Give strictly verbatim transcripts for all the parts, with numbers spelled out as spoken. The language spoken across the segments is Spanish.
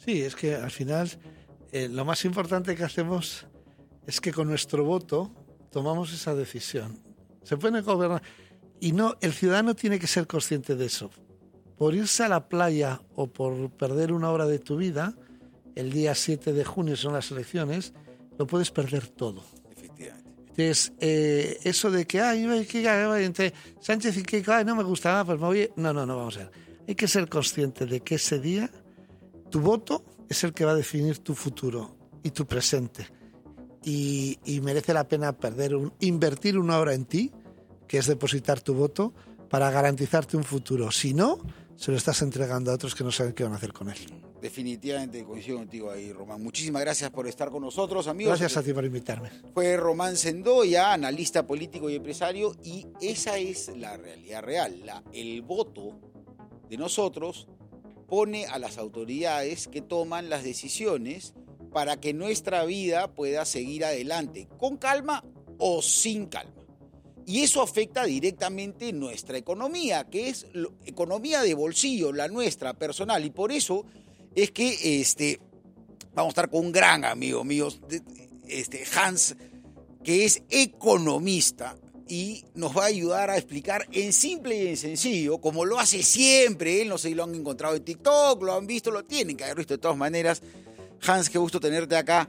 Sí, es que al final eh, lo más importante que hacemos es que con nuestro voto tomamos esa decisión. Se puede gobernar y no, el ciudadano tiene que ser consciente de eso. Por irse a la playa o por perder una hora de tu vida, el día siete de junio son las elecciones, lo puedes perder todo. Efectivamente. Entonces, eh, eso de que, ay, que, ay, entre Sánchez y que ay, no me gustaba, pues me voy. No, no, no, vamos a ver. Hay que ser consciente de que ese día tu voto es el que va a definir tu futuro y tu presente. Y, y merece la pena perder un, invertir una hora en ti, que es depositar tu voto, para garantizarte un futuro. Si no, se lo estás entregando a otros que no saben qué van a hacer con él. Definitivamente coincido contigo ahí, Román. Muchísimas gracias por estar con nosotros, amigos. Gracias a ti por invitarme. Fue Román Sendoya, analista político y empresario, y esa es la realidad real. La, el voto de nosotros pone a las autoridades que toman las decisiones para que nuestra vida pueda seguir adelante, con calma o sin calma. Y eso afecta directamente nuestra economía, que es lo, economía de bolsillo, la nuestra, personal. Y por eso es que este, vamos a estar con un gran amigo mío, este, Hans, que es economista y nos va a ayudar a explicar en simple y en sencillo, como lo hace siempre. Él, no sé si lo han encontrado en TikTok, lo han visto, lo tienen que haber visto de todas maneras. Hans, qué gusto tenerte acá.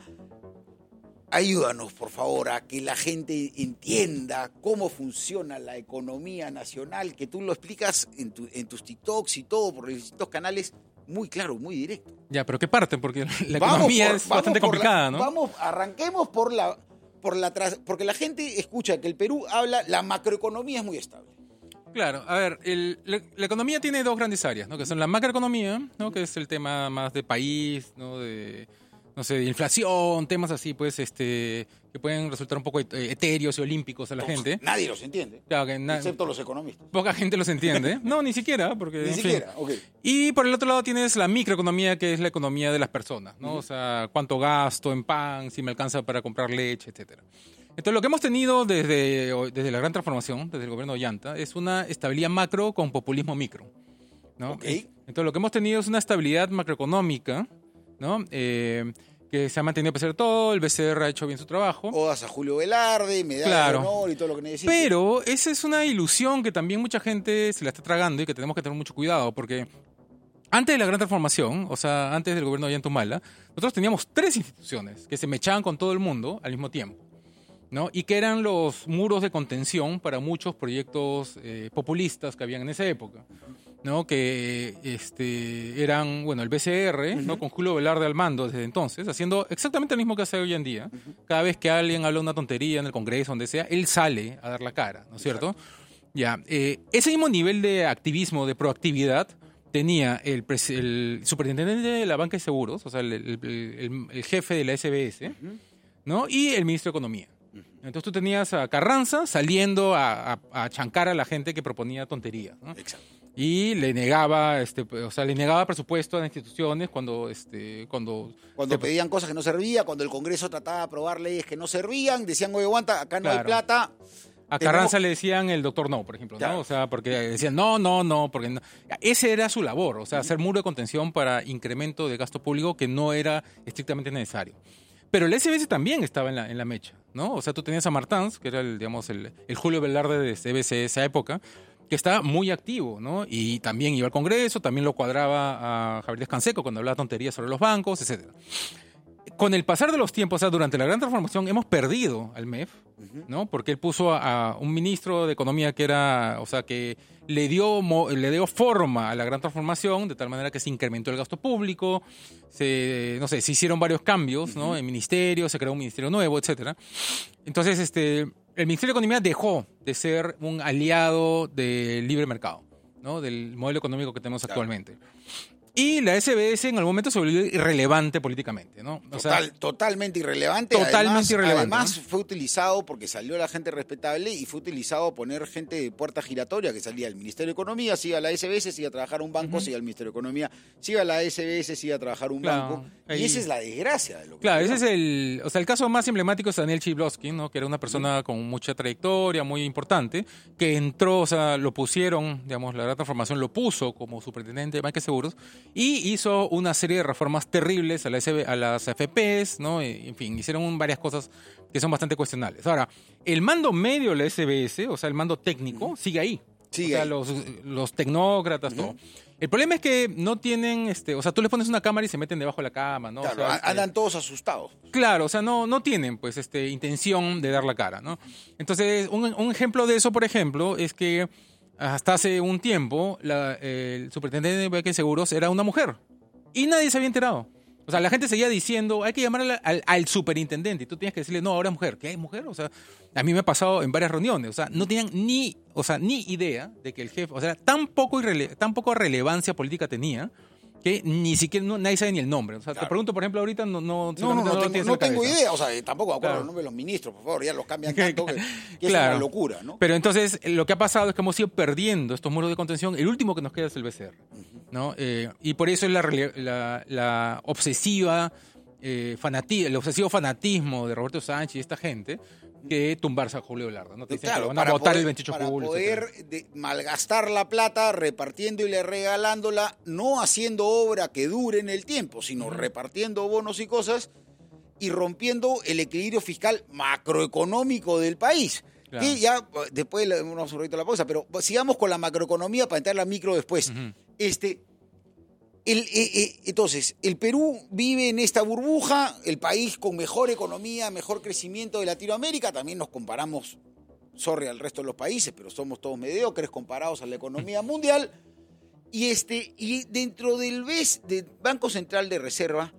Ayúdanos, por favor, a que la gente entienda cómo funciona la economía nacional, que tú lo explicas en, tu, en tus TikToks y todo, por los distintos canales, muy claro, muy directo. Ya, pero ¿qué parte? Porque la vamos economía por, es bastante complicada, la, ¿no? Vamos, arranquemos por la, por la... Porque la gente escucha que el Perú habla, la macroeconomía es muy estable. Claro, a ver, el, la, la economía tiene dos grandes áreas, ¿no? Que son la macroeconomía, ¿no? Que es el tema más de país, ¿no? De... no sé, de inflación, temas así, pues, este, que pueden resultar un poco etéreos y olímpicos a la Todos, gente. Nadie los entiende, claro que na- excepto los economistas. Poca gente los entiende. No, ni siquiera, porque... Ni siquiera, ok. Y por el otro lado tienes la microeconomía, que es la economía de las personas, ¿no? Uh-huh. O sea, cuánto gasto en pan, si me alcanza para comprar leche, etcétera. Entonces, lo que hemos tenido desde, desde la gran transformación, desde el gobierno de Ollanta, es una estabilidad macro con populismo micro, ¿no? Okay. Entonces, lo que hemos tenido es una estabilidad macroeconómica, ¿no? Eh, que se ha mantenido a pesar de todo, el B C R ha hecho bien su trabajo. Odas a Julio Velarde, medalla claro. de honor y todo lo que necesita. Pero esa es una ilusión que también mucha gente se la está tragando y que tenemos que tener mucho cuidado, porque antes de la gran transformación, o sea, antes del gobierno de Ollanta Humala, nosotros teníamos tres instituciones que se mechaban con todo el mundo al mismo tiempo, ¿no? Y que eran los muros de contención para muchos proyectos eh, populistas que habían en esa época, ¿no? Que este, eran, bueno, el B C R, uh-huh. ¿no? Con Julio Velarde al mando desde entonces, haciendo exactamente lo mismo que hace hoy en día. Uh-huh. Cada vez que alguien habla una tontería en el Congreso, donde sea, él sale a dar la cara, ¿no es cierto? Exacto. Ya, eh, ese mismo nivel de activismo, de proactividad, tenía el, pres- el superintendente de la banca de seguros, o sea, el, el, el, el jefe de la S B S, uh-huh. ¿no? Y el ministro de Economía. Entonces tú tenías a Carranza saliendo a, a, a chancar a la gente que proponía tonterías, ¿no? Exacto. Y le negaba, este, o sea, le negaba presupuesto a las instituciones cuando, este, cuando, cuando se... pedían cosas que no servían, cuando el Congreso trataba de aprobar leyes que no servían, decían, oye, aguanta, acá no claro. hay plata. A Carranza tenemos... le decían el doctor no, por ejemplo, claro. ¿no? O sea, porque decían no, no, no, porque no. Ese era su labor, o sea, hacer muro de contención para incremento de gasto público que no era estrictamente necesario. Pero el S B S también estaba en la, en la mecha, ¿no? O sea, tú tenías a Martans, que era el, digamos, el, el Julio Velarde de S B S de esa época, que estaba muy activo, ¿no? Y también iba al Congreso, también lo cuadraba a Javier Díaz Canseco cuando hablaba tonterías sobre los bancos, etcétera. Con el pasar de los tiempos, o sea, durante la gran transformación, hemos perdido al M E F, ¿no? Porque él puso a, a un ministro de Economía que era, o sea, que le dio, le dio forma a la gran transformación, de tal manera que se incrementó el gasto público, se, no sé, se hicieron varios cambios, ¿no? En ministerios, se creó un ministerio nuevo, etcétera. Entonces, este, el Ministerio de Economía dejó de ser un aliado del libre mercado, ¿no? Del modelo económico que tenemos claro. actualmente. Y la S B S en algún momento se volvió irrelevante políticamente, ¿no? O Total, sea, totalmente irrelevante. Totalmente además, irrelevante. Además, ¿no? fue utilizado porque salió la gente respetable y fue utilizado a poner gente de puerta giratoria que salía del Ministerio de Economía, siga la S B S, siga a trabajar un banco, uh-huh. siga al Ministerio de Economía, siga la S B S, siga a trabajar un claro, banco. Ahí... Y esa es la desgracia de lo que Claro, creo. ese es el... O sea, el caso más emblemático es Daniel Chilblowski, ¿no? Que era una persona uh-huh. con mucha trayectoria, muy importante, que entró, o sea, lo pusieron, digamos, la gran transformación lo puso como superintendente de banca de seguros, Y hizo una serie de reformas terribles a, la S B, a las A F Pes, ¿no? En fin, hicieron varias cosas que son bastante cuestionables. Ahora, el mando medio de la S B S, o sea, el mando técnico, uh-huh. sigue ahí. Sigue o sea, ahí. Los, los tecnócratas, uh-huh. todo. El problema es que no tienen, este, o sea, tú les pones una cámara y se meten debajo de la cama, ¿no? Claro, o sea, andan este, todos asustados. Claro, o sea, no, no tienen, pues, este, intención de dar la cara, ¿no? Entonces, un, un ejemplo de eso, por ejemplo, es que hasta hace un tiempo la, el superintendente de Vehículos Seguros era una mujer y nadie se había enterado. O sea, la gente seguía diciendo, hay que llamar al, al, al superintendente. Y tú tienes que decirle, no, ahora es mujer. ¿Qué es mujer? O sea, a mí me ha pasado en varias reuniones. O sea, no tenían ni, o sea, ni idea de que el jefe, o sea, tan poco, irrele- tan poco relevancia política tenía que ni siquiera no, nadie sabe ni el nombre. O sea, claro. Te pregunto, por ejemplo, ahorita no no no, no, no, no tengo, no tengo idea. O sea, tampoco me acuerdo claro. los nombres de los ministros, por favor, ya los cambian tanto que, que claro. es una locura, ¿no? Pero entonces, lo que ha pasado es que hemos ido perdiendo estos muros de contención. El último que nos queda es el B C R, uh-huh. ¿no? Eh, y por eso es la, la, la obsesiva eh, fanati- el obsesivo fanatismo de Roberto Sánchez y esta gente que tumbarse a Julio Velarde, ¿no? Te dicen claro, que van a votar poder, el veintiocho de julio. Para poder de, malgastar la plata repartiéndola, regalándola, no haciendo obra que dure en el tiempo, sino uh-huh. repartiendo bonos y cosas y rompiendo el equilibrio fiscal macroeconómico del país. Claro. Que ya, después, vamos un ratito a la pausa, pero sigamos con la macroeconomía para entrar a la micro después. Uh-huh. Este... El, eh, eh, entonces, el Perú vive en esta burbuja, el país con mejor economía, mejor crecimiento de Latinoamérica, también nos comparamos, sorry, al resto de los países, pero somos todos mediocres comparados a la economía mundial, y, este, y dentro del B E S, del Banco Central de Reserva,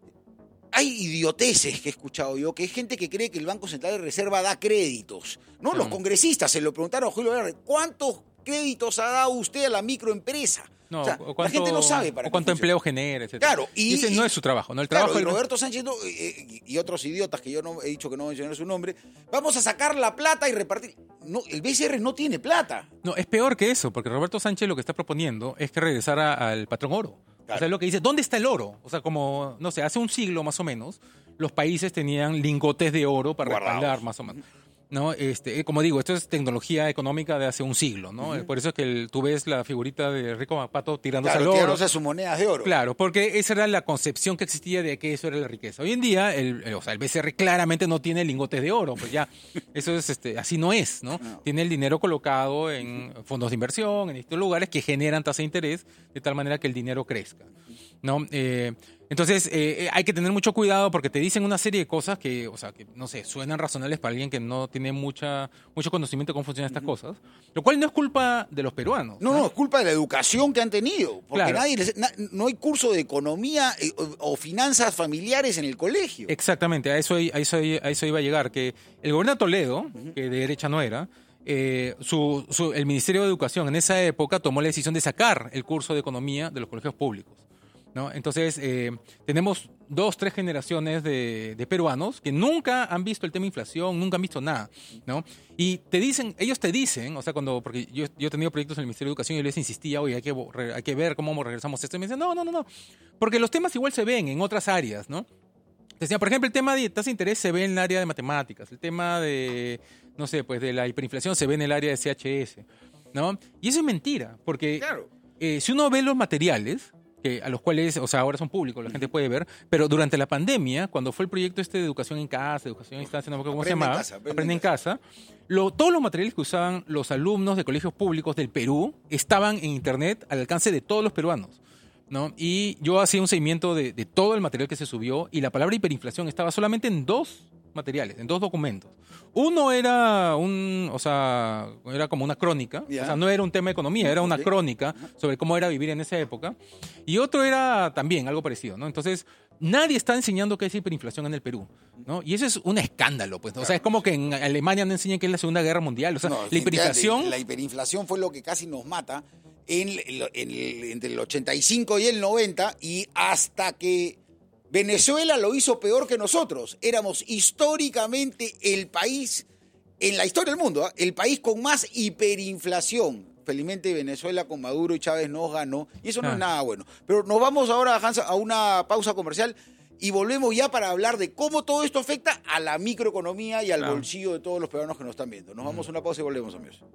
hay idioteces que he escuchado yo, que hay gente que cree que el Banco Central de Reserva da créditos, ¿no? Sí. Los congresistas se lo preguntaron a Julio Velarde, ¿cuántos créditos ha dado usted a la microempresa? No, o sea, o cuánto, la gente no sabe para o cuánto empleo genera, etcétera. Claro, y, ese no es su trabajo, ¿no? El claro, trabajo y del... Roberto Sánchez no, eh, y otros idiotas que yo no he dicho que no mencioné su nombre, vamos a sacar la plata y repartir. No, el B C R no tiene plata. No, es peor que eso, porque Roberto Sánchez lo que está proponiendo es que regresara al patrón oro. Claro. O sea, lo que dice, ¿dónde está el oro? O sea, como, no sé, hace un siglo más o menos, los países tenían lingotes de oro para Guardados. respaldar más o menos. ¿No? Este, como digo, esto es tecnología económica de hace un siglo, ¿no? Uh-huh. Por eso es que el, tú ves la figurita de Rico Mapato tirándose claro, al oro. Tirándose a sus monedas de oro. Claro, porque esa era la concepción que existía de que eso era la riqueza. Hoy en día, el, el, o sea, el B C R claramente no tiene lingotes de oro, pues ya, eso es, este, así no es, ¿no? no. Tiene el dinero colocado en fondos de inversión, en estos lugares que generan tasa de interés, de tal manera que el dinero crezca, ¿no? Eh, Entonces, eh, hay que tener mucho cuidado porque te dicen una serie de cosas que, o sea, que no sé, suenan razonables para alguien que no tiene mucha, mucho conocimiento de cómo funcionan estas uh-huh. cosas, lo cual no es culpa de los peruanos. No, no, no es culpa de la educación que han tenido, porque claro. nadie les, na, no hay curso de economía eh, o, o finanzas familiares en el colegio. Exactamente, a eso, a eso, a eso iba a llegar, que el gobierno de Toledo, uh-huh. que de derecha no era, Eh, su, su, el Ministerio de Educación en esa época tomó la decisión de sacar el curso de economía de los colegios públicos, ¿no? Entonces, eh, tenemos dos, tres generaciones de, de peruanos que nunca han visto el tema inflación, nunca han visto nada, ¿no? Y te dicen, ellos te dicen, o sea, cuando, porque yo, yo he tenido proyectos en el Ministerio de Educación y yo les insistía, oye, hay que, hay que ver cómo regresamos a esto. Y me dicen, no, no, no, no, porque los temas igual se ven en otras áreas, ¿no? Decía, por ejemplo, el tema de tasa de interés se ve en el área de matemáticas, el tema de, no sé, pues de la hiperinflación se ve en el área de C H S, ¿no? Y eso es mentira, porque claro. eh, si uno ve los materiales, que a los cuales, o sea, ahora son públicos, la gente puede ver, pero durante la pandemia, cuando fue el proyecto este de educación en casa, educación a distancia, no me acuerdo cómo se llamaba, casa, aprende, aprende en casa, lo, todos los materiales que usaban los alumnos de colegios públicos del Perú estaban en internet al alcance de todos los peruanos, ¿no? Y yo hacía un seguimiento de, de todo el material que se subió y la palabra hiperinflación estaba solamente en dos materiales, en dos documentos. Uno era un, o sea, era como una crónica, yeah. o sea, no era un tema de economía, era una crónica sobre cómo era vivir en esa época. Y otro era también algo parecido, ¿no? Entonces, nadie está enseñando qué es hiperinflación en el Perú, ¿no? Y eso es un escándalo, pues, ¿no? O sea, es como que en Alemania no enseñan qué es la Segunda Guerra Mundial, o sea, no, la hiperinflación... La hiperinflación fue lo que casi nos mata en, en, en el, entre el ochenta y cinco y el noventa, y hasta que Venezuela lo hizo peor que nosotros. Éramos históricamente el país, en la historia del mundo, ¿eh? el país con más hiperinflación. Felizmente Venezuela con Maduro y Chávez nos ganó, y eso no ah. es nada bueno. Pero nos vamos ahora, Hans, a una pausa comercial y volvemos ya para hablar de cómo todo esto afecta a la microeconomía y al claro. bolsillo de todos los peruanos que nos están viendo. Nos vamos a una pausa y volvemos, amigos.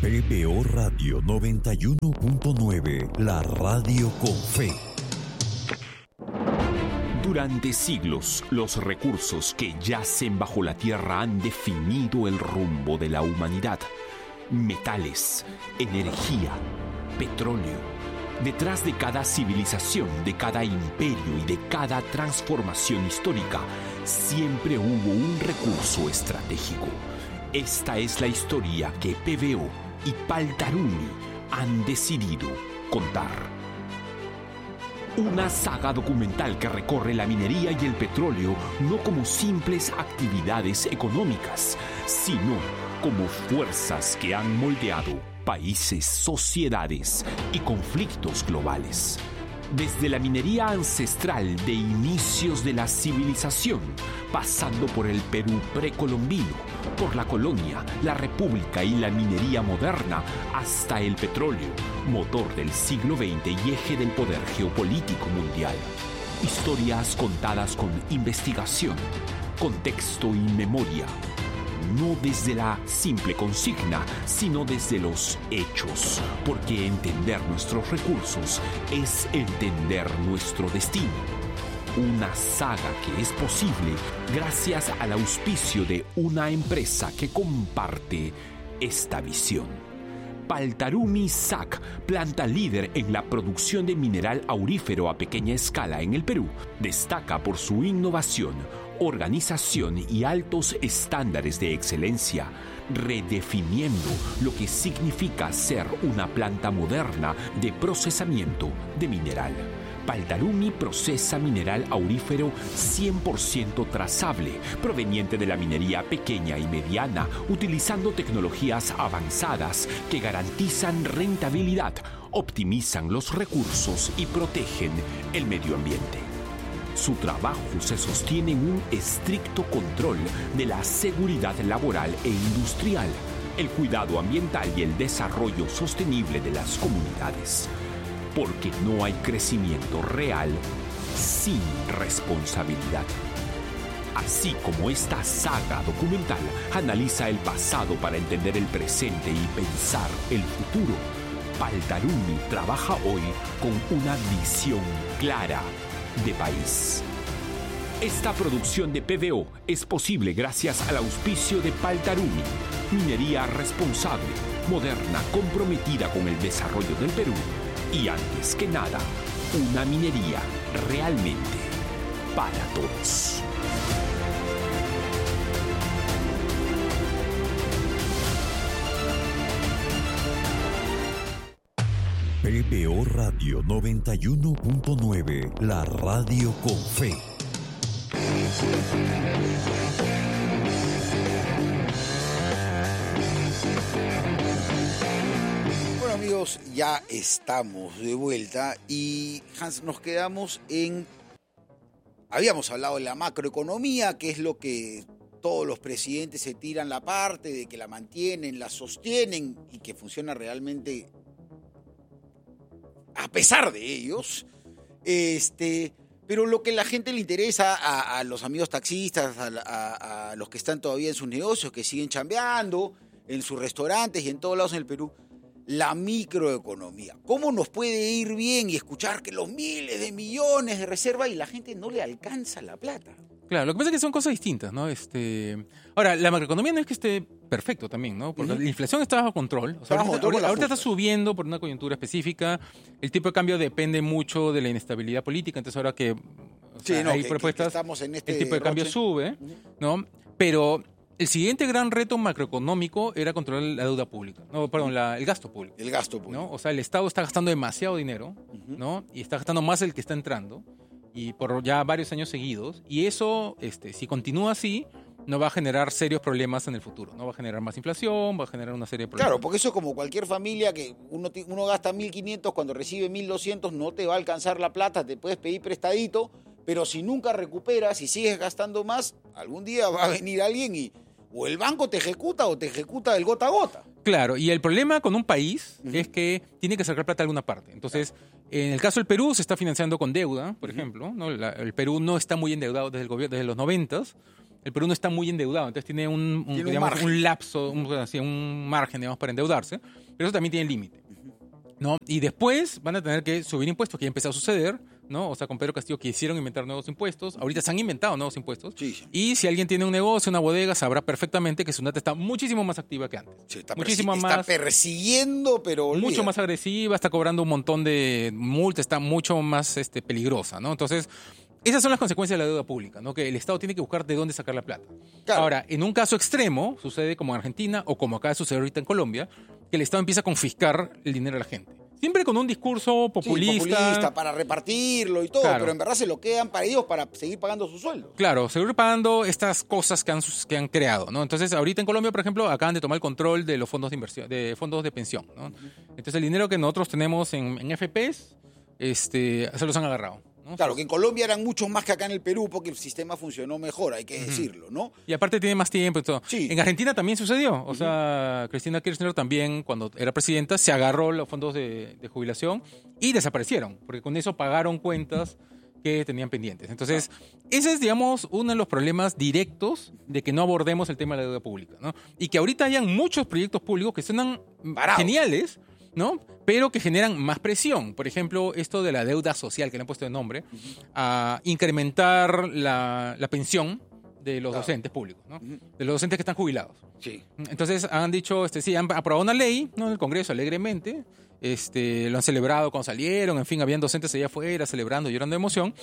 P B O Radio noventa y uno punto nueve, la radio con fe. Durante siglos, los recursos que yacen bajo la tierra han definido el rumbo de la humanidad. Metales, energía, petróleo. Detrás de cada civilización, de cada imperio y de cada transformación histórica, siempre hubo un recurso estratégico. Esta es la historia que P B O y Paltarumi han decidido contar. Una saga documental que recorre la minería y el petróleo no como simples actividades económicas, sino como fuerzas que han moldeado países, sociedades y conflictos globales. Desde la minería ancestral de inicios de la civilización, pasando por el Perú precolombino, por la colonia, la república y la minería moderna, hasta el petróleo, motor del siglo veinte y eje del poder geopolítico mundial. Historias contadas con investigación, contexto y memoria. No desde la simple consigna, sino desde los hechos, porque entender nuestros recursos es entender nuestro destino. Una saga que es posible gracias al auspicio de una empresa que comparte esta visión. Paltarumi S A C, planta líder en la producción de mineral aurífero a pequeña escala en el Perú, destaca por su innovación, organización y altos estándares de excelencia, redefiniendo lo que significa ser una planta moderna de procesamiento de mineral. Paltarumi procesa mineral aurífero cien por ciento trazable, proveniente de la minería pequeña y mediana, utilizando tecnologías avanzadas que garantizan rentabilidad, optimizan los recursos y protegen el medio ambiente. Su trabajo se sostiene en un estricto control de la seguridad laboral e industrial, el cuidado ambiental y el desarrollo sostenible de las comunidades. Porque no hay crecimiento real sin responsabilidad. Así como esta saga documental analiza el pasado para entender el presente y pensar el futuro, Paltarumi trabaja hoy con una visión clara de país. Esta producción de P B O es posible gracias al auspicio de Paltarumi, minería responsable, moderna, comprometida con el desarrollo del Perú y, antes que nada, una minería realmente para todos. P B O Radio noventa y uno punto nueve, la radio con fe. Bueno, amigos, ya estamos de vuelta y, Hans, nos quedamos en... Habíamos hablado de la macroeconomía, que es lo que todos los presidentes se tiran la parte, de que la mantienen, la sostienen y que funciona realmente a pesar de ellos. Este... Pero lo que a la gente le interesa, a, a los amigos taxistas, a, a, a los que están todavía en sus negocios, que siguen chambeando, en sus restaurantes y en todos lados en el Perú, la microeconomía. ¿Cómo nos puede ir bien y escuchar que los miles de millones de reserva y la gente no le alcanza la plata? Claro, lo que pasa es que son cosas distintas, ¿no? Este, ahora, la macroeconomía no es que esté perfecto también, ¿no? Porque uh-huh. la inflación está bajo control. O sea, ahorita, control ahorita, ahorita está subiendo por una coyuntura específica. El tipo de cambio depende mucho de la inestabilidad política. Entonces, ahora que o sea, sí, no, hay que, propuestas, que estamos en este el tipo de roche. Cambio sube, ¿no? Pero el siguiente gran reto macroeconómico era controlar la deuda pública. No, perdón, la, el gasto público. El gasto público. ¿No? O sea, el Estado está gastando demasiado dinero, uh-huh. ¿no? Y está gastando más del que está entrando. Y por ya varios años seguidos, y eso, este, si continúa así, no va a generar serios problemas en el futuro, no va a generar más inflación, va a generar una serie de problemas. Claro, porque eso es como cualquier familia que uno, uno gasta mil quinientos, cuando recibe mil doscientos no te va a alcanzar la plata, te puedes pedir prestadito, pero si nunca recuperas y sigues gastando más, algún día va a venir alguien y o el banco te ejecuta o te ejecuta el gota a gota. Claro, y el problema con un país uh-huh. es que tiene que sacar plata de alguna parte. Entonces, claro. en el caso del Perú se está financiando con deuda, por uh-huh. ejemplo, ¿no? La, el Perú no está muy endeudado desde el gobierno desde los noventas, el Perú no está muy endeudado, entonces tiene un, un, Tiene un digamos, margen. un lapso, un, así, un margen, digamos, para endeudarse, pero eso también tiene límite, ¿no? Y después van a tener que subir impuestos, que ya empezó a suceder, ¿no? O sea, con Pedro Castillo quisieron inventar nuevos impuestos, ahorita se han inventado nuevos impuestos, Sí, sí. y si alguien tiene un negocio, una bodega, sabrá perfectamente que Sunat está muchísimo más activa que antes. Sí, está, muchísimo persi- más, está persiguiendo, pero mucho olvida. más agresiva, está cobrando un montón de multas, está mucho más este, peligrosa, ¿no? Entonces, esas son las consecuencias de la deuda pública, ¿no? Que el Estado tiene que buscar de dónde sacar la plata. Claro. Ahora, en un caso extremo, sucede como en Argentina o como acaba de suceder ahorita en Colombia, que el Estado empieza a confiscar el dinero de la gente. Siempre con un discurso Sí, populista. populista, para repartirlo y todo, Claro. pero en verdad se lo quedan para ellos para seguir pagando su sueldo. Claro, seguir pagando estas cosas que han, sus- que han creado, ¿no? Entonces, ahorita en Colombia, por ejemplo, acaban de tomar el control de los fondos de inversión, de fondos de pensión, ¿no? Entonces, el dinero que nosotros tenemos en, en F Ps, este, se los han agarrado, ¿no? Claro, que en Colombia eran muchos más que acá en el Perú porque el sistema funcionó mejor, hay que decirlo, ¿no? Y aparte tiene más tiempo y todo. Sí. En Argentina también sucedió. O sea, Cristina Kirchner también, cuando era presidenta, se agarró los fondos de, de jubilación y desaparecieron, porque con eso pagaron cuentas que tenían pendientes. Entonces, ese es, digamos, uno de los problemas directos de que no abordemos el tema de la deuda pública, ¿no? Y que ahorita hayan muchos proyectos públicos que suenan Parados. geniales, ¿no? Pero que generan más presión. Por ejemplo, esto de la deuda social, que le han puesto de nombre, a incrementar la, la pensión de los Claro. docentes públicos, ¿no? De los docentes que están jubilados. Sí. Entonces han dicho, este, sí, han aprobado una ley, ¿no? En el Congreso alegremente, este, lo han celebrado cuando salieron, en fin, habían docentes allá afuera celebrando, llorando de emoción.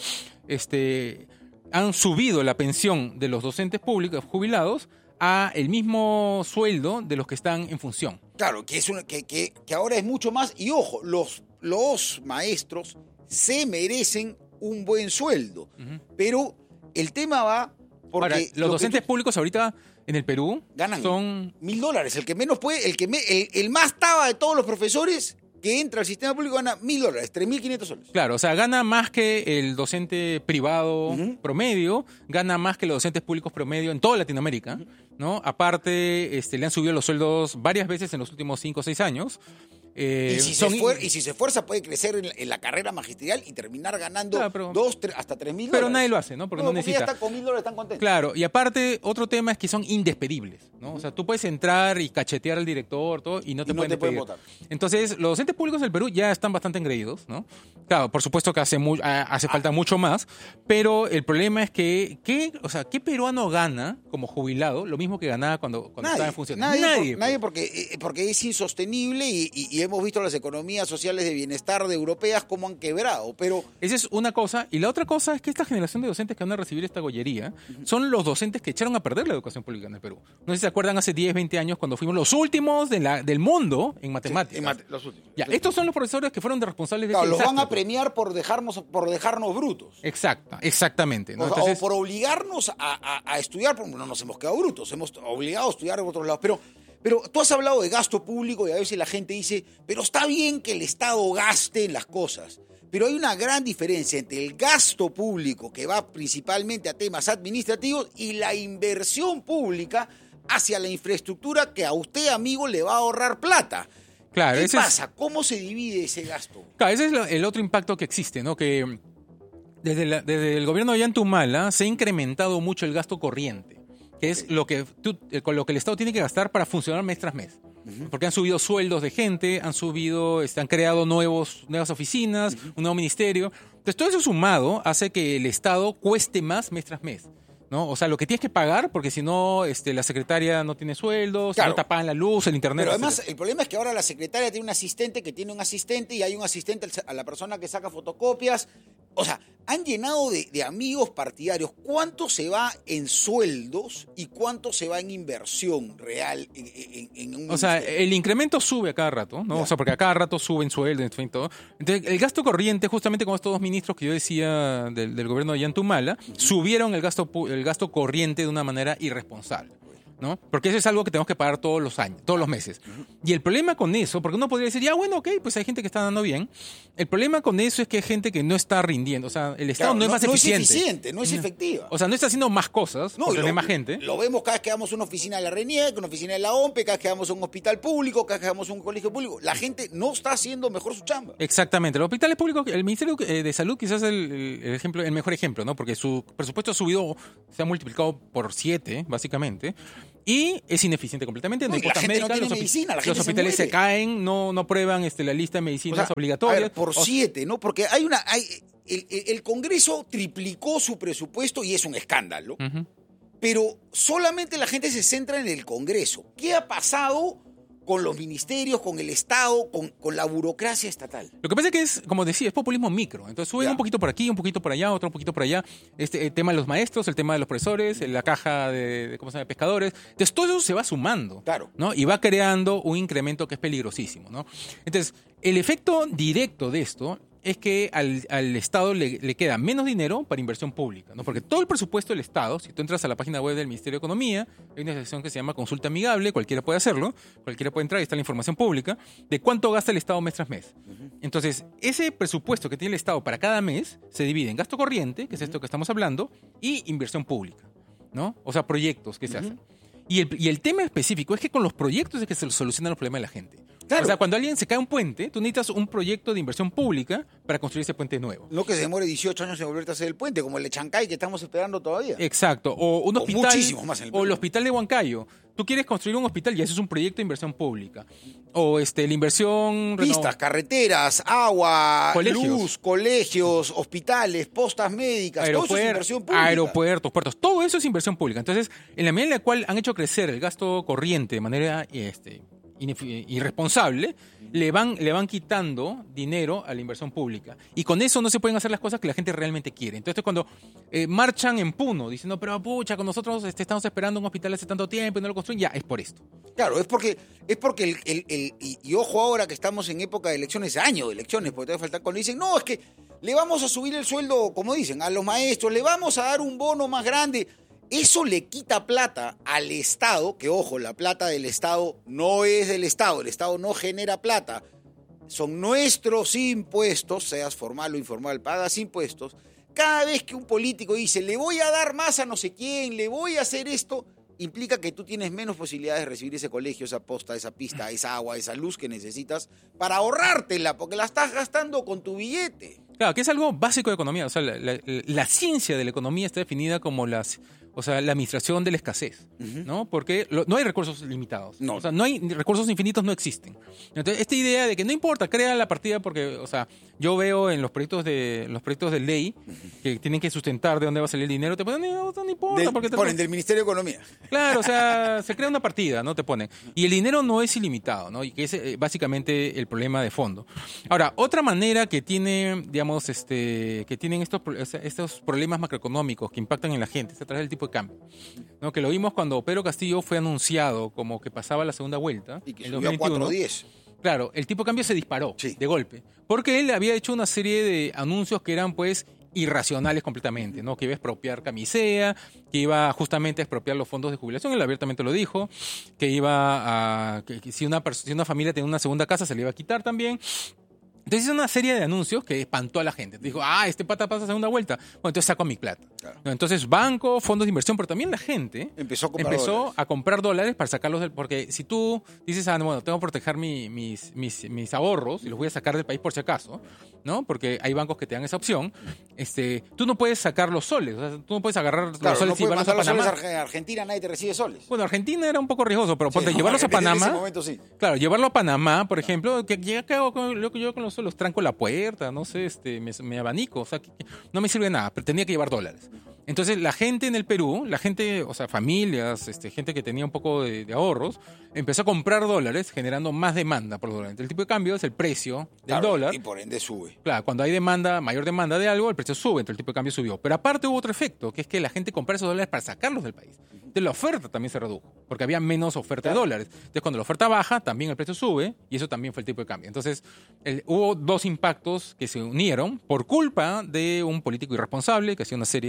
Este, han subido la pensión de los docentes públicos jubilados a el mismo sueldo de los que están en función. Claro, que, es una, que, que, que ahora es mucho más. Y ojo, los, los maestros se merecen un buen sueldo. Ujú. Pero el tema va porque... Ahora, lo los que docentes tú- públicos ahorita en el Perú ganan son... mil dólares. El que menos puede, el que me- el, el más taba de todos los profesores que entra al sistema público gana mil dólares, tres mil quinientos soles. Claro, o sea, gana más que el docente privado Ujú. promedio, gana más que los docentes públicos promedio en toda Latinoamérica, ¿no? Aparte, este, le han subido los sueldos varias veces en los últimos cinco o seis años. Eh, Y si, se son- esfuer- y si se esfuerza puede crecer en, en la carrera magisterial y terminar ganando Claro, pero- dos, tres, hasta tres mil Pero dólares. nadie lo hace, ¿no? Porque no, ya necesita. está con mil dólares, están contentos. Claro, y aparte, otro tema es que son indespedibles, ¿no? O sea, tú puedes entrar y cachetear al director, todo, y no te Y no pueden te pueden despedir. votar. Entonces, los docentes públicos del Perú ya están bastante engreídos, ¿no? Claro, por supuesto que hace, mu- a- hace Ah. falta mucho más, pero el problema es que, ¿qué, o sea, ¿qué peruano gana como jubilado lo mismo que ganaba cuando, cuando estaba en función? Nadie, Nadie, por- nadie pues. porque, eh, porque es insostenible y, y- y hemos visto las economías sociales de bienestar de europeas cómo han quebrado. Pero Esa es una cosa. Y la otra cosa es que esta generación de docentes que van a recibir esta gollería son los docentes que echaron a perder la educación pública en el Perú. No sé si se acuerdan hace diez, veinte años cuando fuimos los últimos de la, del mundo en matemáticas. en mate- los últimos. Ya, Los estos son los profesores que fueron de responsables de Claro, este los van a desastre. premiar por dejarnos, por dejarnos brutos. Exacto, exactamente. ¿no? O, Entonces, o por obligarnos a, a- a estudiar, porque no nos hemos quedado brutos, hemos obligado a estudiar en otros lados. Pero, pero tú has hablado de gasto público y a veces la gente dice, pero está bien que el Estado gaste en las cosas. Pero hay una gran diferencia entre el gasto público, que va principalmente a temas administrativos, y la inversión pública hacia la infraestructura que a usted, amigo, le va a ahorrar plata. claro, ¿Qué ese es- pasa? ¿Cómo se divide ese gasto? Claro, ese es lo- el otro impacto que existe, ¿no? Que desde, la- desde el gobierno de Yantumala se ha incrementado mucho el gasto corriente, que es lo que tú- eh, con lo que el Estado tiene que gastar para funcionar mes tras mes. Porque han subido sueldos de gente, han subido, este, han creado nuevos, nuevas oficinas, un nuevo ministerio. Entonces todo eso sumado hace que el Estado cueste más mes tras mes, ¿no? O sea, lo que tienes que pagar, porque si no, este, la secretaria no tiene sueldo, si Claro. no te pagan la luz, el internet. Pero además, etcétera. el problema es que ahora la secretaria tiene un asistente que tiene un asistente y hay un asistente al- a la persona que saca fotocopias. O sea, han llenado de, de amigos partidarios. ¿Cuánto se va en sueldos y cuánto se va en inversión real en, en- en un O sea, ministerio? el incremento sube a cada rato, ¿no? Ya. O sea, porque a cada rato suben sueldos, en fin, todo. Entonces, el gasto corriente, justamente con estos dos ministros que yo decía del, del gobierno de Yantumala, subieron el gasto, pu- el gasto corriente de una manera irresponsable, ¿no? Porque eso es algo que tenemos que pagar todos los años, todos los meses. Y el problema con eso, porque uno podría decir, ya bueno, ok, pues hay gente que está dando bien. El problema con eso es que hay gente que no está rindiendo. O sea, el Estado Claro, no es no, más no eficiente. es eficiente, no es efectiva. O sea, no está haciendo más cosas No, por y tener lo, más gente. Lo vemos cada vez que vamos a una oficina de la RENIEC, una oficina de la O M P E, cada vez que vamos a un hospital público, cada vez que vamos a un colegio público. La gente no está haciendo mejor su chamba. Exactamente. Los hospitales públicos, el Ministerio de Salud quizás es el, el, ejemplo, el mejor ejemplo, ¿no? Porque su presupuesto ha subido, se ha multiplicado por siete, básicamente. Y es ineficiente completamente. No, No, hay y la cuotas gente no médicas, tiene los, medicina, la los gente se hospitales se, muere. caen, no, no prueban este, la lista de O medicinas sea, obligatorias. a ver, por O- siete, ¿no? Porque hay una... Hay, el, el- el Congreso triplicó su presupuesto y es un escándalo. Ujú. Pero solamente la gente se centra en el Congreso. ¿Qué ha pasado con los ministerios, con el Estado, con, con la burocracia estatal? Lo que pasa es que es, como decía, es populismo micro. Entonces suben Ya. un poquito por aquí, un poquito por allá, otro poquito por allá. Este, el tema de los maestros, el tema de los profesores, la caja de, de ¿cómo se llama? pescadores. Entonces todo eso se va sumando. Claro. ¿No? Y va creando un incremento que es peligrosísimo, ¿no? Entonces, el efecto directo de esto es que al, al Estado le, le queda menos dinero para inversión pública, ¿no? Porque todo el presupuesto del Estado, si tú entras a la página web del Ministerio de Economía, hay una sección que se llama Consulta Amigable, cualquiera puede hacerlo, cualquiera puede entrar, ahí está la información pública, de cuánto gasta el Estado mes tras mes. Entonces, ese presupuesto que tiene el Estado para cada mes se divide en gasto corriente, que es esto que estamos hablando, y inversión pública, ¿no? O sea, proyectos que se hacen. Y el, y el tema específico es que con los proyectos es que se solucionan los problemas de la gente. Claro. O sea, cuando alguien se cae un puente, tú necesitas un proyecto de inversión pública para construir ese puente nuevo. No que se demore dieciocho años en volverte a hacer el puente, como el de Chancay que estamos esperando todavía. Exacto. O un O hospital. muchísimos más en el O el Perú. hospital de Huancayo. Tú quieres construir un hospital y eso es un proyecto de inversión pública. O este, la inversión. Pistas, reno- carreteras, agua, Colegios. luz, colegios, hospitales, postas médicas, todo eso es Aeropuer- inversión pública. aeropuertos, puertos, todo eso es inversión pública. Entonces, en la medida en la cual han hecho crecer el gasto corriente de manera este, inefi- irresponsable, le van, le van quitando dinero a la inversión pública. Y con eso no se pueden hacer las cosas que la gente realmente quiere. Entonces, cuando eh, marchan en Puno diciendo, pero pucha, con nosotros este, estamos esperando un hospital hace tanto tiempo y no lo construyen, ya, es por esto. Claro, es porque, es porque el, el- el- y, y ojo ahora que estamos en época de elecciones, año de elecciones, porque todavía faltan, cuando dicen, no, es que le vamos a subir el sueldo, como dicen, a los maestros, le vamos a dar un bono más grande. Eso le quita plata al Estado, que ojo, la plata del Estado no es del Estado, el Estado no genera plata, son nuestros impuestos, seas formal o informal, pagas impuestos. Cada vez que un político dice, le voy a dar más a no sé quién, le voy a hacer esto, implica que tú tienes menos posibilidades de recibir ese colegio, esa posta, esa pista, esa agua, esa luz que necesitas para ahorrártela, porque la estás gastando con tu billete. Claro, que es algo básico de economía. O sea, la, la- la ciencia de la economía está definida como las, o sea, la administración de la escasez, ¿no? Porque lo- no hay recursos limitados. No. O sea, no hay recursos infinitos, no existen. Entonces, esta idea de que no importa, crea la partida porque, o sea, yo veo en los proyectos de los proyectos de ley que tienen que sustentar de dónde va a salir el dinero, te ponen, no, no importa. Del, porque te- ponen del Ministerio de Economía. Claro, o sea, se crea una partida, ¿no? Te ponen. Y el dinero no es ilimitado, ¿no? Y que es eh, básicamente el problema de fondo. Ahora, otra manera que tiene, digamos, este, que tienen estos, pro- estos problemas macroeconómicos que impactan en la gente es a través del tipo de cambio, ¿no? Que lo vimos cuando Pedro Castillo fue anunciado como que pasaba la segunda vuelta. Y que en subió a dos mil veintiuno. cuatro diez. Claro, el tipo de cambio se disparó Sí. de golpe. Porque él había hecho una serie de anuncios que eran, pues, irracionales completamente, ¿no? Que iba a expropiar camisea, que iba justamente a expropiar los fondos de jubilación, él abiertamente lo dijo, que iba a... que, que si, una, pers- si una familia tenía una segunda casa se le iba a quitar también. Entonces hizo una serie de anuncios que espantó a la gente. Dijo, ah, este pata pasa segunda vuelta. Bueno, entonces saco mi plata. Claro. ¿No? Entonces banco, fondos de inversión, pero también la gente Empezó a comprar empezó dólares. a comprar dólares para sacarlos del... Porque si tú dices, ah, no, bueno, tengo que proteger mi- mis, mis, mis ahorros y los voy a sacar del país por si acaso, ¿no? Porque hay bancos que te dan esa opción. Este, tú no puedes sacar los soles. O sea, tú no puedes agarrar Claro, los soles no y puedes llevarlos a mandar los soles Panamá. a Arge- a Argentina, nadie te recibe soles. Bueno, Argentina era un poco riesgoso, pero ponte, Sí, llevarlos a Argentina En ese Panamá... momento sí. Claro, llevarlo a Panamá, por ejemplo, que ya que hago con, lo que yo con los soles, tranco la puerta, no sé, este, me, me abanico, o sea, que- que no me sirve de nada, pero tenía que llevar dólares. Entonces, la gente en el Perú, la gente, o sea, familias, este, gente que tenía un poco de, de ahorros, empezó a comprar dólares, generando más demanda por dólares. El tipo de cambio es el precio del Claro, dólar. Y por ende sube. Claro, cuando hay demanda, mayor demanda de algo, el precio sube, entonces el tipo de cambio subió. Pero aparte hubo otro efecto, que es que la gente compraba esos dólares para sacarlos del país. Entonces la oferta también se redujo, porque había menos oferta de dólares. Entonces cuando la oferta baja, también el precio sube, y eso también fue el tipo de cambio. Entonces el- hubo dos impactos que se unieron por culpa de un político irresponsable que hacía una serie de anuncios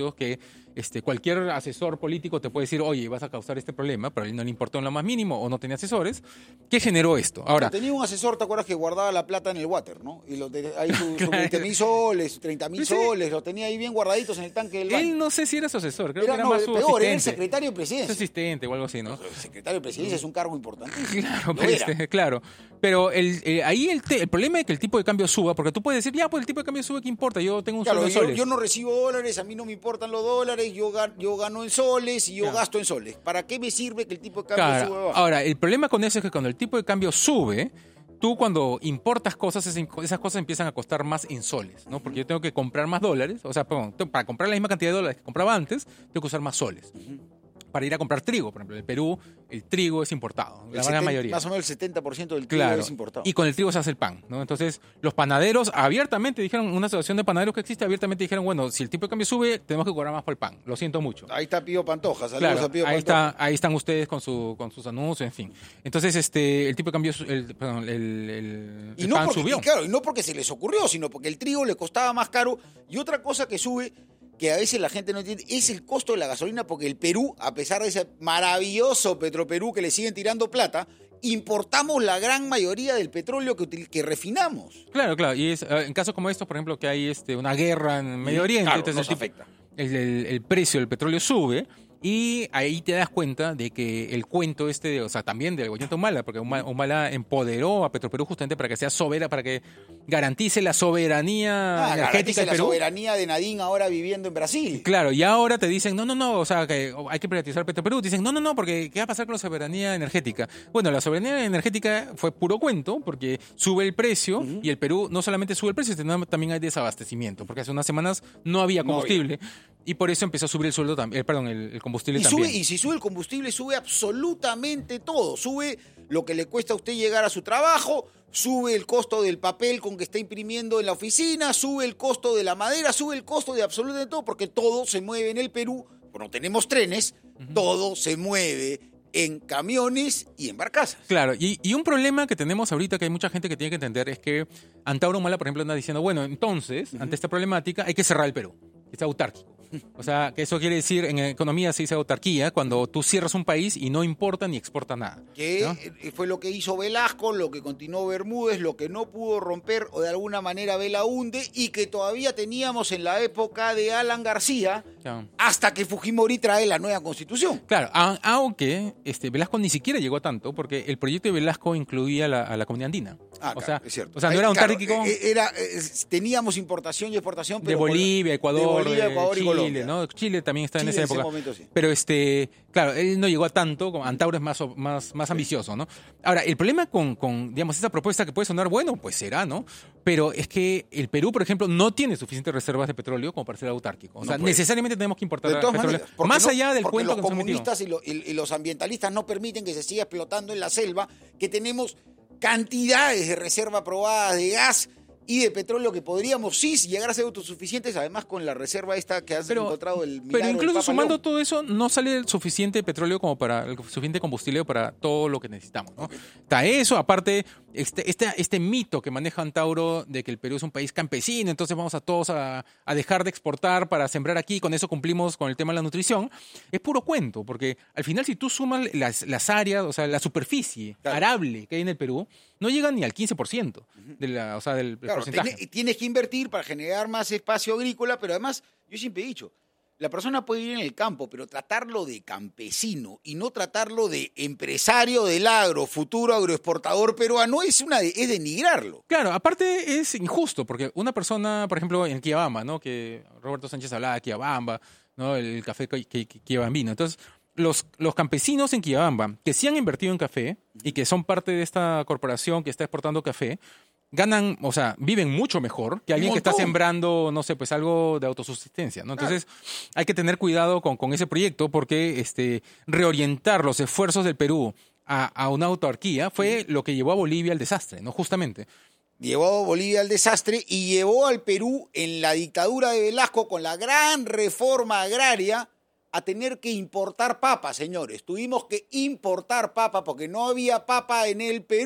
negocios que este, cualquier asesor político te puede decir, oye, vas a causar este problema, pero a él no le importó en lo más mínimo o no tenía asesores. ¿Qué generó esto? Ahora, pero tenía un asesor, ¿te acuerdas que guardaba la plata en el water, no? Y lo de, ahí sus su veinte mil soles, treinta mil Sí. soles, los tenía ahí bien guardaditos en el tanque del baño. él no sé si era su asesor, creo Era, que era no, más su peor, asistente. era el secretario de Su presidencia. asistente o algo así, ¿no? El secretario de presidencia es un cargo importantísimo. Claro, Lo pero, era. este, claro. Pero el, eh, ahí el, te- el problema es que el tipo de cambio suba, porque tú puedes decir, ya, pues el tipo de cambio sube, ¿qué importa? Yo tengo un Claro, sueldo en yo, soles. yo no recibo dólares, a mí no me importan los dólares, yo, gan- yo gano en soles y yo Claro. gasto en soles. ¿Para qué me sirve que el tipo de cambio Claro. sube o baje? Ahora, el problema con eso es que cuando el tipo de cambio sube, tú cuando importas cosas, esas esas cosas empiezan a costar más en soles, ¿no? Porque yo tengo que comprar más dólares, o sea, perdón, tengo- para comprar la misma cantidad de dólares que compraba antes, tengo que usar más soles. Para ir a comprar trigo, por ejemplo, en el Perú el trigo es importado, El la gran setenta mayoría. Más o menos el setenta por ciento del trigo Claro. es importado. Y con el trigo se hace el pan, ¿no? Entonces, los panaderos abiertamente dijeron, una asociación de panaderos que existe, abiertamente dijeron, bueno, si el tipo de cambio sube, tenemos que cobrar más por el pan. Lo siento mucho. Ahí está Pío Pantoja, saludos Claro, a Pío ahí, Pantoja. está, ahí están ustedes con, su, con sus anuncios, en fin. Entonces, este, el tipo de cambio, su- el, perdón, el, el, Y el no, pan porque, subió. y claro, y no porque se les ocurrió, sino porque el trigo le costaba más caro. Y otra cosa que sube, que a veces la gente no entiende, es el costo de la gasolina, porque el Perú, a pesar de ese maravilloso Petroperú que le siguen tirando plata, importamos la gran mayoría del petróleo que, util- que refinamos. Claro, claro. Y es, eh, en casos como estos, por ejemplo, que hay este, una guerra en Medio Oriente, Claro, entonces nos el, tipo- afecta. el, el- el precio del petróleo sube. Y ahí te das cuenta de que el cuento este, de- o sea, también del Ollanta Humala, porque Huma- Humala empoderó a Petroperú justamente para que sea soberana, para que garantice la soberanía Ah, energética garantice del la Perú. soberanía de Nadine ahora viviendo en Brasil. Claro, y ahora te dicen, no, no, no, o sea, que hay que privatizar Petroperú. Dicen, no, no, no, porque ¿qué va a pasar con la soberanía energética? Bueno, la soberanía energética fue puro cuento, porque sube el precio, y el Perú no solamente sube el precio, sino también hay desabastecimiento, porque hace unas semanas no había No combustible, y por eso empezó a subir el sueldo también, eh, perdón, el, el combustible Y, también. sube, y si sube el combustible, sube absolutamente todo. Sube lo que le cuesta a usted llegar a su trabajo, sube el costo del papel con que está imprimiendo en la oficina, sube el costo de la madera, sube el costo de absolutamente todo, porque todo se mueve en el Perú. Pues no tenemos trenes, todo se mueve en camiones y en barcazas. Claro, y, y un problema que tenemos ahorita que hay mucha gente que tiene que entender es que Antauro Humala, por ejemplo, anda diciendo, bueno, entonces, ante esta problemática hay que cerrar el Perú, que sea autárquico. O sea, que eso quiere decir, en economía se dice autarquía, cuando tú cierras un país y no importa ni exporta nada. Que ¿no? eh, fue lo que hizo Velasco, lo que continuó Bermúdez, lo que no pudo romper o de alguna manera Belaúnde y que todavía teníamos en la época de Alan García Claro. hasta que Fujimori trae la nueva constitución. Claro, a- aunque este, Velasco ni siquiera llegó a tanto, porque el proyecto de Velasco incluía la- a la comunidad andina. Ah, o, claro, sea, es cierto. o sea, no Ahí, era claro, autárquico eh, era, eh, teníamos importación y exportación de pero con la- Bolivia, Ecuador, de Bolivia, de Ecuador y Chile, Colombia. ¿no? Chile también está en Chile esa en ese época. momento, sí. Pero este, claro, él no llegó a tanto, como Antauro es más, o- más, más ambicioso, ¿no? Ahora, el problema con, con, digamos, esa propuesta que puede sonar, bueno, pues será, ¿no? Pero es que el Perú, por ejemplo, no tiene suficientes reservas de petróleo como para ser autárquico. O No sea, puede. necesariamente tenemos que importar De todas petróleo. maneras, porque Más no- allá del porque cuento los que nos han metido. comunistas y, lo- y- y los ambientalistas no permiten que se siga explotando en la selva, que tenemos cantidades de reserva aprobadas de gas y de petróleo que podríamos sí llegar a ser autosuficientes, además con la reserva esta que has Pero, encontrado el pero milagro del incluso Papa sumando León. todo eso, no sale el suficiente petróleo como para el suficiente combustible para todo lo que necesitamos, ¿no? Está eso, aparte, este, este, este mito que maneja Antauro de que el Perú es un país campesino, entonces vamos a todos a, a dejar de exportar para sembrar aquí, con eso cumplimos con el tema de la nutrición, es puro cuento, porque al final si tú sumas las, las áreas, o sea, la superficie Claro. arable que hay en el Perú, no llegan ni al quince por ciento de la, o sea, del, del Claro, porcentaje. tiene- tienes que invertir para generar más espacio agrícola, pero además, yo siempre he dicho, la persona puede vivir en el campo, pero tratarlo de campesino y no tratarlo de empresario del agro, futuro agroexportador peruano, es, una de- es denigrarlo. Claro, aparte es injusto, porque una persona, por ejemplo, en Kiabamba, ¿no? Que Roberto Sánchez hablaba de Kiabamba, ¿no? El café que- que- que- kiabambino. Entonces, los, los campesinos en Kiabamba, que sí han invertido en café y que son parte de esta corporación que está exportando café, ganan, o sea, viven mucho mejor que alguien que está montón. sembrando, no sé, pues algo de autosubsistencia, ¿no? Entonces, hay que tener cuidado con, con ese proyecto porque este, reorientar los esfuerzos del Perú a, a una autarquía fue lo que llevó a Bolivia al desastre, ¿no? Justamente. Llevó a Bolivia al desastre y llevó al Perú en la dictadura de Velasco con la gran reforma agraria a tener que importar papa, señores. Tuvimos que importar papa porque no había papa en el Perú.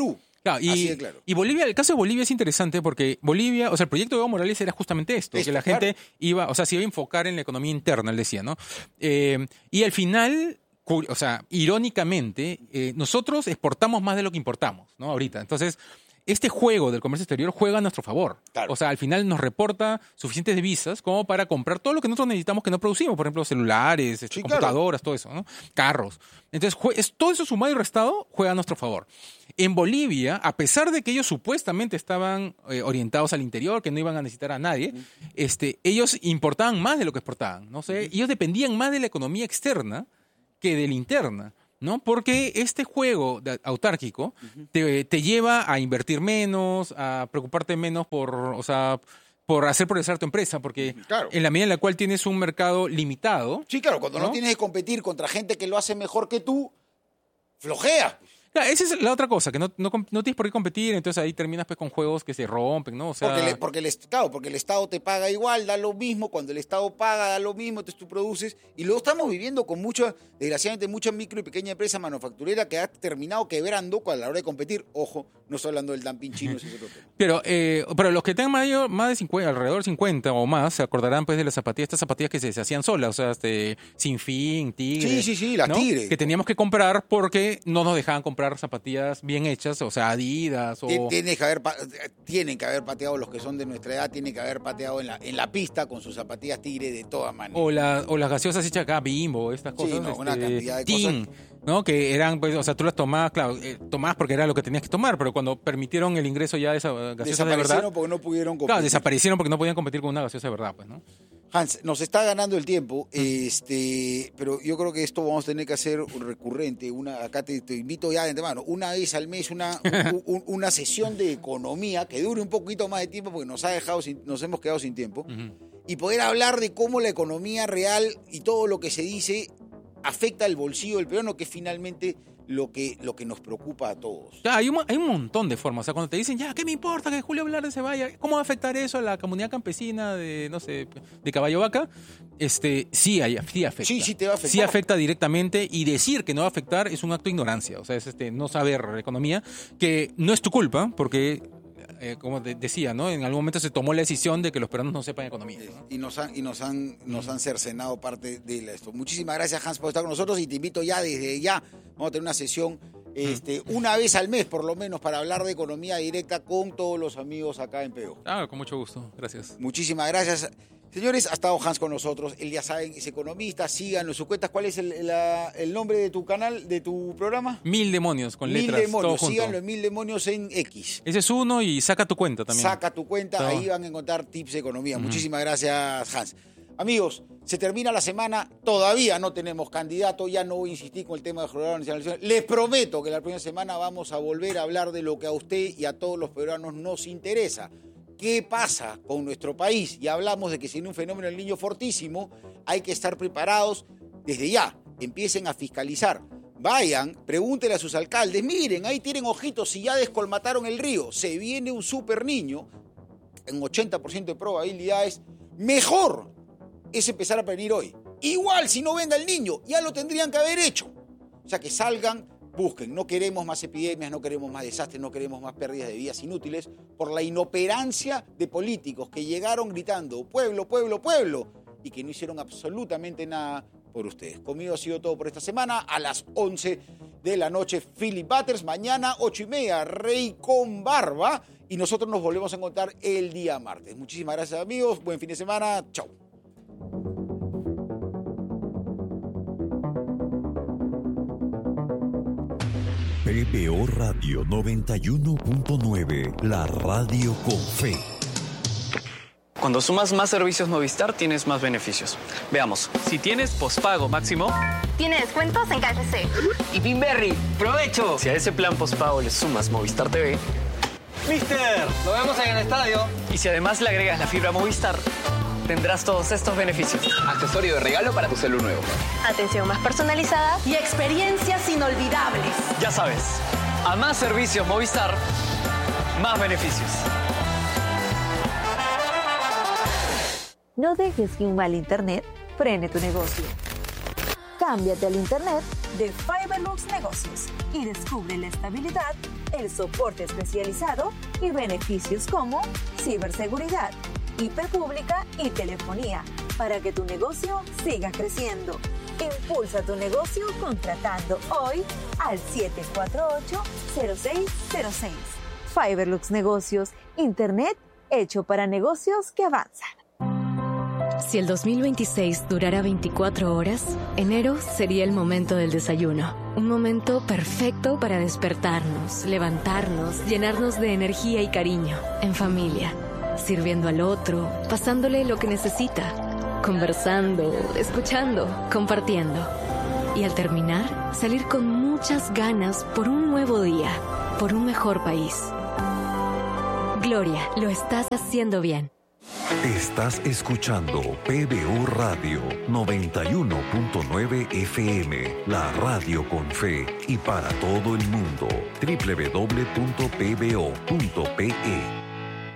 Claro, y, Así de claro. y Bolivia, el caso de Bolivia es interesante porque Bolivia, o sea, el proyecto de Evo Morales era justamente esto, Esto, que la gente claro. iba, o sea, se iba a enfocar en la economía interna, él decía, ¿no? Eh, y al final, o sea, irónicamente, eh, nosotros exportamos más de lo que importamos, ¿no? Ahorita. Entonces, este juego del comercio exterior juega a nuestro favor. Claro. O sea, al final nos reporta suficientes divisas como para comprar todo lo que nosotros necesitamos que no producimos. Por ejemplo, celulares, este, Sí, computadoras, todo eso, ¿no? Carros. Entonces, jue- es, todo eso sumado y restado juega a nuestro favor. En Bolivia, a pesar de que ellos supuestamente estaban eh, orientados al interior, que no iban a necesitar a nadie, este, ellos importaban más de lo que exportaban. ¿No sé? Ellos dependían más de la economía externa que de la interna. ¿No? Porque este juego de- autárquico te, te lleva a invertir menos, a preocuparte menos por, o sea, por hacer progresar tu empresa, porque Claro. en la medida en la cual tienes un mercado limitado, Sí, claro, cuando no, ¿no? tienes que competir contra gente que lo hace mejor que tú, flojeas. claro, esa es la otra cosa, que no, no, com- no tienes por qué competir, entonces ahí terminas pues con juegos que se rompen, ¿no? O sea, Porque, le- porque, el, est- claro, porque el Estado te paga igual, da lo mismo. Cuando el Estado paga, da lo mismo, entonces tú produces. Y luego estamos viviendo con mucha, desgraciadamente, mucha micro y pequeña empresa manufacturera que ha terminado quebrando a la hora de competir. Ojo, no estoy hablando del dumping chino, ese es otro tema. Pero, eh, pero los que tengan mayor, más de cincuenta, alrededor de cincuenta o más, se acordarán pues de las zapatillas, estas zapatillas que se, se hacían solas, o sea, este, Sin Fin, Tigre. Sí, sí, sí, las ¿no? Tigre. Que teníamos que comprar porque no nos dejaban comprar zapatillas bien hechas, o sea, Adidas o... Tien- Tiene que haber, pa- tienen que haber pateado los que son de nuestra edad, tienen que haber pateado en la, en la pista con sus zapatillas Tigre de todas maneras. O, la, o las gaseosas hechas acá, Bimbo, estas Sí, cosas. no, una cantidad de Ting, cosas. ¿no? Que eran, pues, o sea, tú las tomabas, claro, eh, tomabas porque era lo que tenías que tomar, pero cuando permitieron el ingreso ya de esas gaseosas de Desaparecieron verdad... porque no pudieron competir. Claro, desaparecieron porque no podían competir con una gaseosa de verdad, pues, ¿no? Hans, nos está ganando el tiempo, este, pero yo creo que esto vamos a tener que hacer recurrente. Una, acá te, te invito ya de antemano, una vez al mes, una, un- un- una sesión de economía que dure un poquito más de tiempo porque nos ha dejado sin- nos hemos quedado sin tiempo. Ujú. Y poder hablar de cómo la economía real y todo lo que se dice afecta al bolsillo del peruano, que es finalmente lo que, lo que nos preocupa a todos. Ya, hay un, hay un montón de formas. O sea, cuando te dicen, ya, ¿qué me importa que Julio Velarde se vaya? ¿Cómo va a afectar eso a la comunidad campesina de, no sé, de Caballo Vaca? Este, sí, hay, sí afecta. Sí, sí te va a afectar. Sí afecta directamente, y decir que no va a afectar es un acto de ignorancia. O sea, es este, no saber economía, que no es tu culpa, porque, eh, como te decía, ¿no? En algún momento se tomó la decisión de que los peruanos no sepan economía, ¿no? Y nos han, y nos han, nos han cercenado parte de esto. Muchísimas gracias, Hans, por estar con nosotros, y te invito ya desde ya. Vamos a tener una sesión este, una vez al mes, por lo menos, para hablar de economía directa con todos los amigos acá en Peo. Ah, con mucho gusto. Gracias. Muchísimas gracias. Señores, ha estado Hans con nosotros. Él, ya saben, es economista. Síganlo en sus cuentas. ¿Cuál es el, la- el nombre de tu canal, de tu programa? Mil demonios con Mil letras, todo Demonios. junto. Síganlo en Mil Demonios en X. Ese es uno, y saca tu cuenta también. Saca tu cuenta, Todo. ahí van a encontrar tips de economía. Muchísimas gracias, Hans. Amigos, se termina la semana, todavía no tenemos candidato, ya no voy a insistir con el tema de jornada nacional. Les prometo que la próxima semana vamos a volver a hablar de lo que a usted y a todos los peruanos nos interesa. ¿Qué pasa con nuestro país? Ya hablamos de que si viene un fenómeno del niño fortísimo, hay que estar preparados desde ya. Empiecen a fiscalizar. Vayan, pregúntenle a sus alcaldes, miren, ahí tienen ojitos, si ya descolmataron el río, se viene un super niño, en ochenta por ciento de probabilidades, mejor es empezar a prevenir hoy. Igual si no venga el niño, ya lo tendrían que haber hecho. O sea, que salgan, busquen. No queremos más epidemias, no queremos más desastres, no queremos más pérdidas de vidas inútiles por la inoperancia de políticos que llegaron gritando pueblo, pueblo, pueblo, y que no hicieron absolutamente nada por ustedes. Conmigo ha sido todo por esta semana. A las once de la noche, Philip Butters. Mañana, ocho y media, Rey con Barba. Y nosotros nos volvemos a encontrar el día martes. Muchísimas gracias, amigos. Buen fin de semana. Chau. P B O Radio noventa y uno punto nueve, la radio con fe. Cuando sumas más servicios Movistar, tienes más beneficios. Veamos, si tienes pospago máximo Tiene descuentos en K F C. y Pinberry, ¡provecho! Si a ese plan pospago le sumas Movistar T V, Mister, lo vemos en el estadio. y si además le agregas la fibra Movistar, tendrás todos estos beneficios. Accesorio de regalo para tu celu nuevo. Atención más personalizada. Y experiencias inolvidables. Ya sabes, a más servicios Movistar, más beneficios. No dejes que un mal internet frene tu negocio. Cámbiate al internet De Fiberlux Negocios y descubre la estabilidad el soporte especializado y beneficios como ciberseguridad, I P pública y telefonía para que tu negocio siga creciendo. Impulsa tu negocio contratando hoy al siete cuatro ocho, cero seis cero seis. Fiberlux Negocios, Internet hecho para negocios que avanzan. Si el dos mil veintiséis durara veinticuatro horas, enero sería el momento del desayuno. Un momento perfecto para despertarnos, levantarnos, llenarnos de energía y cariño, en familia, sirviendo al otro, pasándole lo que necesita, conversando, escuchando, compartiendo. Y al terminar, salir con muchas ganas por un nuevo día, por un mejor país. Gloria, lo estás haciendo bien. Estás escuchando P B O Radio noventa y uno punto nueve F M, la radio con fe y para todo el mundo. doble u doble u doble u punto p b o punto p e.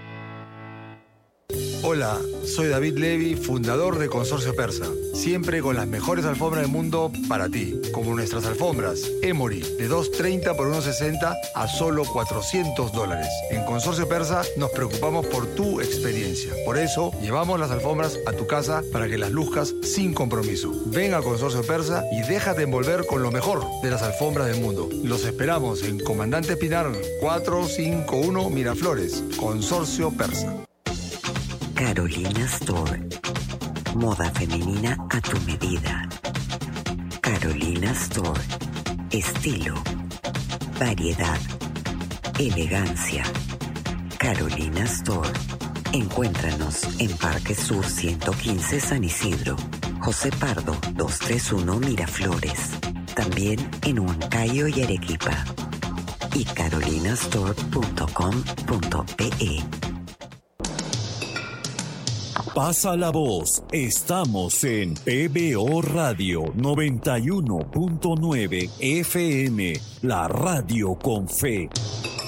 Hola, soy David Levy, fundador de Consorcio Persa. Siempre con las mejores alfombras del mundo para ti, como nuestras alfombras Emory de dos treinta por uno sesenta a solo cuatrocientos dólares. En Consorcio Persa nos preocupamos por tu experiencia. Por eso llevamos las alfombras a tu casa para que las luzcas sin compromiso. Ven a Consorcio Persa y déjate envolver con lo mejor de las alfombras del mundo. Los esperamos en Comandante Pinar cuatrocientos cincuenta y uno Miraflores. Consorcio Persa. Carolina Store. Moda femenina a tu medida. Carolina Store. Estilo, variedad, elegancia. Carolina Store. Encuéntranos en Parque Sur ciento quince San Isidro, José Pardo doscientos treinta y uno Miraflores. También en Huancayo y Arequipa. Y carolinastore punto com punto pe. Pasa la voz, estamos en P B O Radio noventa y uno punto nueve F M, la radio con fe.